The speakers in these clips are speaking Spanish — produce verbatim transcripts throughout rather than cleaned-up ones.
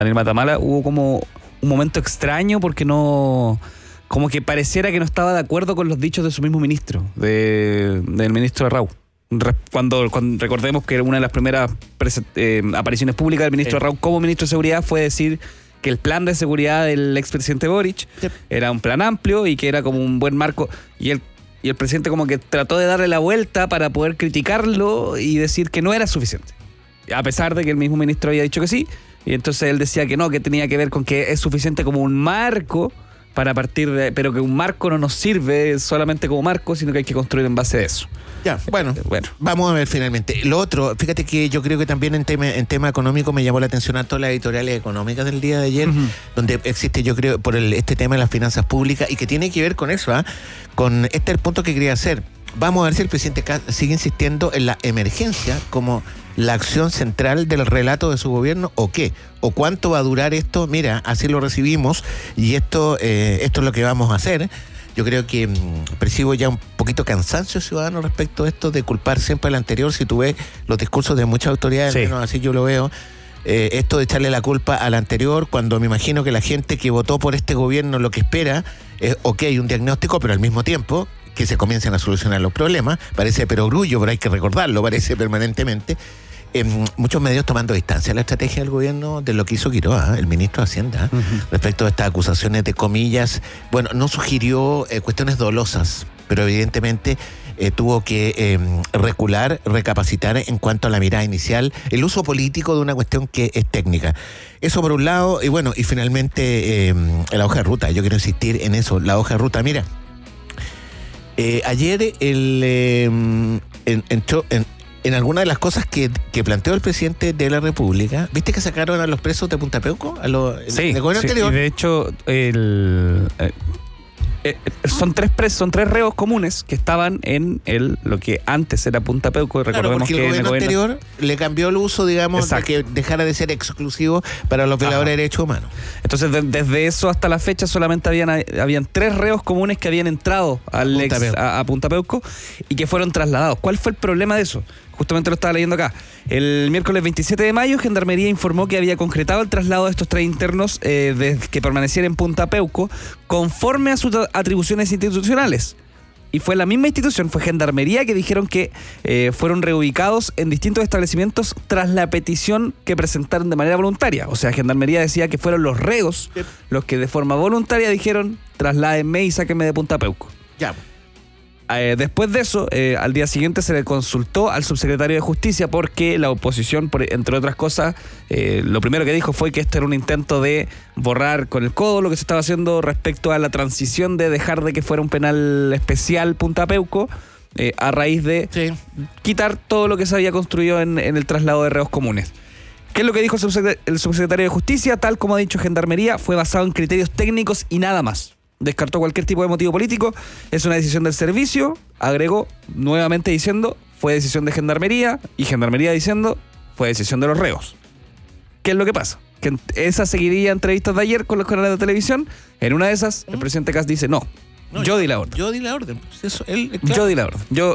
Daniel Matamala, hubo como un momento extraño porque no... como que pareciera que no estaba de acuerdo con los dichos de su mismo ministro, de, del ministro de Raúl. Cuando, cuando recordemos que una de las primeras eh, apariciones públicas del ministro sí. Raúl como ministro de Seguridad fue decir que el plan de seguridad del expresidente Boric sí. era un plan amplio y que era como un buen marco, y el, y el presidente como que trató de darle la vuelta para poder criticarlo y decir que no era suficiente, a pesar de que el mismo ministro había dicho que sí, y entonces él decía que no, que tenía que ver con que es suficiente como un marco para partir de, pero que un marco no nos sirve solamente como marco, sino que hay que construir en base de eso. Ya, bueno, bueno, vamos a ver finalmente. Lo otro, fíjate que yo creo que también en tema, en tema económico me llamó la atención a todas las editoriales económicas del día de ayer, uh-huh. donde existe, yo creo, por el, este tema de las finanzas públicas y que tiene que ver con eso, ¿eh? Con este es el punto que quería hacer. Vamos a ver si el presidente sigue insistiendo en la emergencia como la acción central del relato de su gobierno o qué, o cuánto va a durar esto. Mira, así lo recibimos y esto, eh, esto es lo que vamos a hacer. Yo creo que mmm, percibo ya un poquito cansancio ciudadano respecto a esto de culpar siempre al anterior. Si tú ves los discursos de muchas autoridades, sí. menos así yo lo veo, eh, esto de echarle la culpa al anterior, cuando me imagino que la gente que votó por este gobierno lo que espera es, ok, un diagnóstico, pero al mismo tiempo que se comiencen a solucionar los problemas. Parece perogrullo, pero hay que recordarlo, parece permanentemente. Eh, muchos medios tomando distancia de la estrategia del gobierno de lo que hizo Quiroga, el ministro de Hacienda, uh-huh. respecto a estas acusaciones de comillas. Bueno, no sugirió eh, cuestiones dolosas, pero evidentemente eh, tuvo que eh, recular, recapacitar en cuanto a la mirada inicial, el uso político de una cuestión que es técnica. Eso por un lado, y bueno, y finalmente eh, la hoja de ruta. Yo quiero insistir en eso, la hoja de ruta. Mira, eh, ayer el eh, en, entró en En alguna de las cosas que, que planteó el presidente de la República, ¿viste que sacaron a los presos de Punta Peuco? A los, sí, el gobierno sí, anterior. Y de hecho, el, eh, eh, son tres presos, son tres reos comunes que estaban en el lo que antes era Punta Peuco. Claro, recordemos porque que el gobierno, el gobierno anterior le cambió el uso, digamos, Exacto. de que dejara de ser exclusivo para los violadores Ajá. de derechos humanos. Entonces, de, desde eso hasta la fecha solamente habían, habían tres reos comunes que habían entrado al Punta ex, a, a Punta Peuco y que fueron trasladados. ¿Cuál fue el problema de eso? Justamente lo estaba leyendo acá. El miércoles veintisiete de mayo, Gendarmería informó que había concretado el traslado de estos tres internos eh, de, que permanecieran en Punta Peuco conforme a sus atribuciones institucionales. Y fue la misma institución, fue Gendarmería, que dijeron que eh, fueron reubicados en distintos establecimientos tras la petición que presentaron de manera voluntaria. O sea, Gendarmería decía que fueron los reos sí. los que de forma voluntaria dijeron trasládenme y sáquenme de Punta Peuco. Ya. Eh, después de eso, eh, al día siguiente se le consultó al subsecretario de Justicia porque la oposición, por, entre otras cosas, eh, lo primero que dijo fue que esto era un intento de borrar con el codo lo que se estaba haciendo respecto a la transición de dejar de que fuera un penal especial Punta Peuco eh, a raíz de sí. quitar todo lo que se había construido en, en el traslado de reos comunes. ¿Qué es lo que dijo el subsecretario, el subsecretario de Justicia? Tal como ha dicho Gendarmería, fue basado en criterios técnicos y nada más. Descartó cualquier tipo de motivo político, es una decisión del servicio, agregó nuevamente diciendo, fue decisión de Gendarmería, y Gendarmería diciendo, fue decisión de los reos. ¿Qué es lo que pasa? Que en esa seguidilla entrevistas de ayer con los canales de televisión, en una de esas, ¿Mm? el presidente Kast dice, no, no yo, yo di la orden. Yo di la orden. Eso, él, claro. Yo di la orden. Yo,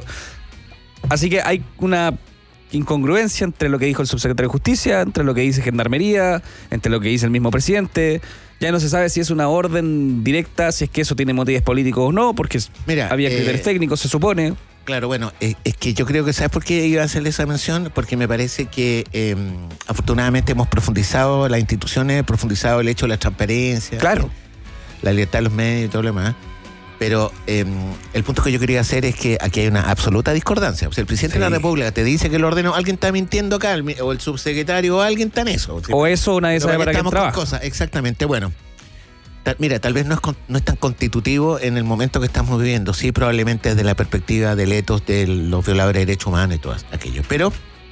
así que hay una incongruencia entre lo que dijo el subsecretario de Justicia, entre lo que dice Gendarmería, entre lo que dice el mismo presidente. Ya no se sabe si es una orden directa, si es que eso tiene motivos políticos o no, porque Mira, había criterios eh, técnicos, se supone. Claro, bueno, eh, es que yo creo que, ¿sabes por qué iba a hacerle esa mención? Porque me parece que eh, afortunadamente hemos profundizado las instituciones, profundizado el hecho de la transparencia, claro, la libertad de los medios y todo lo demás. Pero eh, el punto que yo quería hacer es que aquí hay una absoluta discordancia. O sea, el presidente sí. de la República te dice que lo ordenó, alguien está mintiendo acá, el, o el subsecretario, o alguien está en eso. O, sea, o eso, una de esas para que trabaja. Cosas. Exactamente, bueno. Ta, mira, tal vez no es, no es tan constitutivo en el momento que estamos viviendo. Sí, probablemente desde la perspectiva del etos de los violadores de derechos humanos y todo aquello. Pero,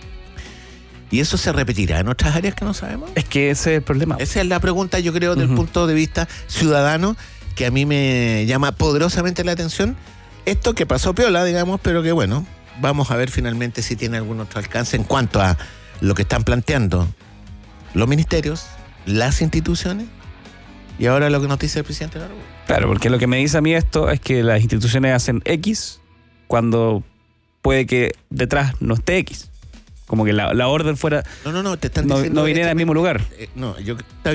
¿y eso se repetirá en otras áreas que no sabemos? Es que ese es el problema. Esa es la pregunta, yo creo, del uh-huh. punto de vista ciudadano, que a mí me llama poderosamente la atención. Esto que pasó piola, digamos, pero que bueno, vamos a ver finalmente si tiene algún otro alcance en cuanto a lo que están planteando los ministerios, las instituciones, y ahora lo que nos dice el presidente de la República. Claro, porque lo que me dice a mí esto es que las instituciones hacen X cuando puede que detrás no esté X. Como que la, la orden fuera. No, no, no, te están no, diciendo no viniera al mismo lugar. Eh, no, yo